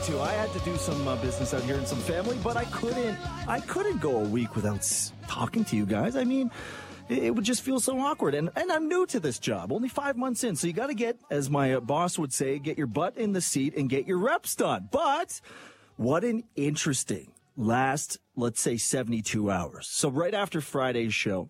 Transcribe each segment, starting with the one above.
too. I had to do some business out here and some family, but I couldn't go a week without talking to you guys. I mean, it would just feel so awkward. And I'm new to this job, only 5 months in. So you got to get, as my boss would say, get your butt in the seat and get your reps done. But what an interesting last, let's say, 72 hours. So right after Friday's show,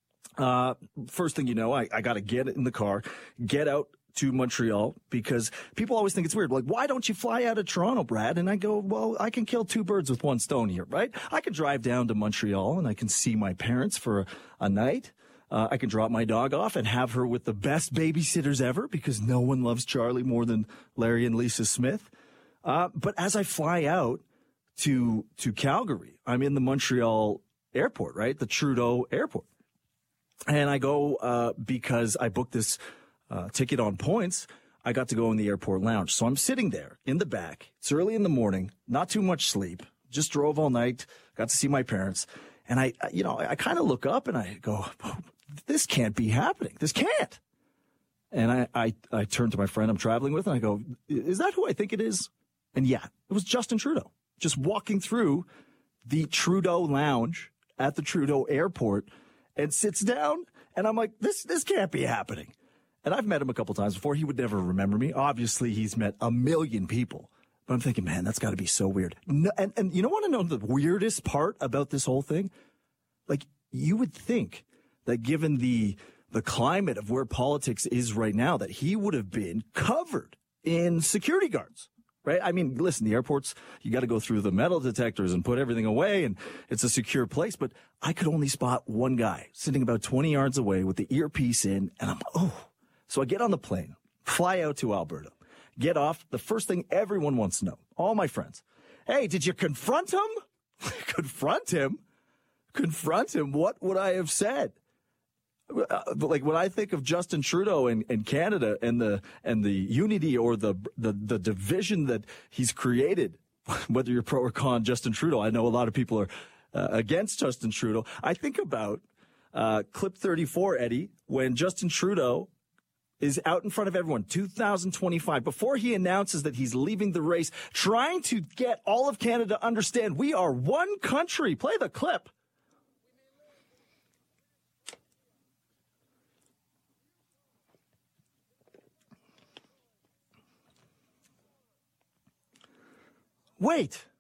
first thing you know, I got to get in the car, get out to Montreal, because people always think it's weird. Like, why don't you fly out of Toronto, Brad? And I go, well, I can kill two birds with one stone here, right? I can drive down to Montreal and I can see my parents for a night. I can drop my dog off and have her with the best babysitters ever, because no one loves Charlie more than Larry and Lisa Smith. But as I fly out to Calgary, I'm in the Montreal airport, right? The Trudeau airport. And I go, because I booked this ticket on points, I got to go in the airport lounge. So I'm sitting there in the back. It's early in the morning, not too much sleep, just drove all night, got to see my parents. And I kind of look up and I go, this can't be happening. This can't. And I turn to my friend I'm traveling with and I go, is that who I think it is? And yeah, it was Justin Trudeau just walking through the Trudeau lounge at the Trudeau airport and sits down. And I'm like, this can't be happening. And I've met him a couple times before. He would never remember me. Obviously, he's met a million people. But I'm thinking, man, that's got to be so weird. No, and you don't want to know the weirdest part about this whole thing? Like, you would think that given the climate of where politics is right now, that he would have been covered in security guards, right? I mean, listen, the airports, you got to go through the metal detectors and put everything away, and it's a secure place. But I could only spot one guy sitting about 20 yards away with the earpiece in, and I'm, oh. So I get on the plane, fly out to Alberta, get off. The first thing everyone wants to know, all my friends, hey, did you confront him? Confront him? Confront him? What would I have said? Like, when I think of Justin Trudeau and Canada and the unity or the division that he's created, whether you're pro or con Justin Trudeau, I know a lot of people are against Justin Trudeau. I think about clip 34, Eddie, when Justin Trudeau is out in front of everyone, 2025, before he announces that he's leaving the race, trying to get all of Canada to understand we are one country. Play the clip. Wait,